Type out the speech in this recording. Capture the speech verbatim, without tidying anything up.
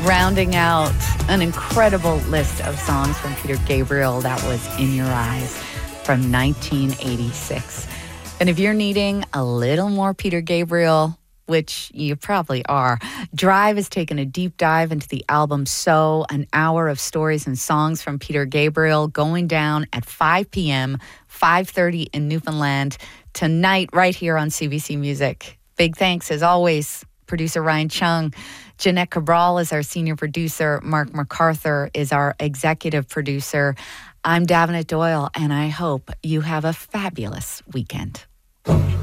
rounding out an incredible list of songs from Peter Gabriel. That was In Your Eyes from nineteen eighty-six. And if you're needing a little more Peter Gabriel, which you probably are, Drive has taken a deep dive into the album So, an hour of stories and songs from Peter Gabriel, going down at five p.m., five thirty in Newfoundland, tonight right here on C B C Music. Big thanks, as always, producer Ryan Chung. Jeanette Cabral is our senior producer. Mark MacArthur is our executive producer. I'm Davenant Doyle, and I hope you have a fabulous weekend.